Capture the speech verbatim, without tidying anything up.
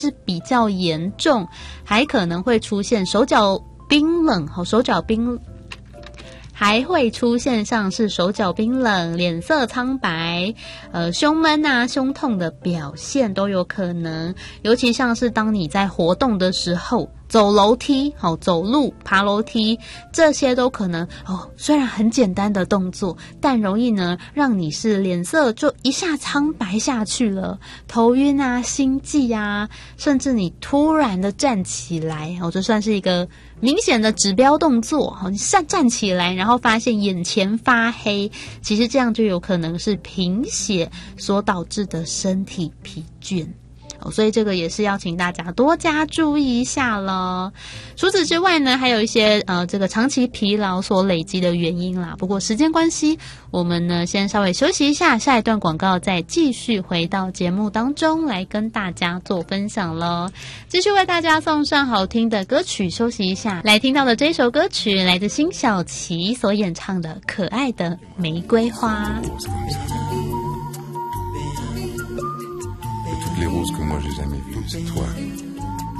是比较严重，还可能会出现手脚冰冷，手脚冰还会出现像是手脚冰冷、脸色苍白、呃胸闷啊、胸痛的表现都有可能。尤其像是当你在活动的时候，走楼梯、好走路、爬楼梯，这些都可能哦。虽然很简单的动作，但容易呢让你是脸色就一下苍白下去了，头晕啊、心悸啊，甚至你突然的站起来，哦，这算是一个明显的指标动作。你站站起来，然后发现眼前发黑，其实这样就有可能是贫血所导致的身体疲倦。所以这个也是要请大家多加注意一下了。除此之外呢，还有一些呃这个长期疲劳所累积的原因啦。不过时间关系，我们呢先稍微休息一下，下一段广告再继续回到节目当中来跟大家做分享咯。继续为大家送上好听的歌曲，休息一下。来听到的这首歌曲来自辛晓琪所演唱的《可爱的玫瑰花》。 Les roses que moi j'ai jamais vues, c'est toi.